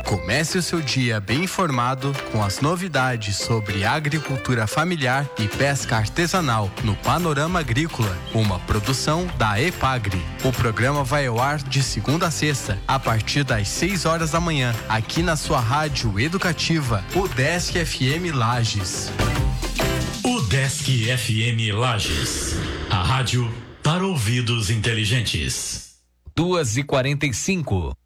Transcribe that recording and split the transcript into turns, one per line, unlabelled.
Comece o seu dia bem informado com as novidades sobre agricultura familiar e pesca artesanal no Panorama Agrícola, uma produção da EPAGRE. O programa vai ao ar de segunda a sexta, a partir das 6 horas da manhã, aqui na sua rádio educativa, UDESC FM Lages.
UDESC FM Lages, a rádio para ouvidos inteligentes.
2h45.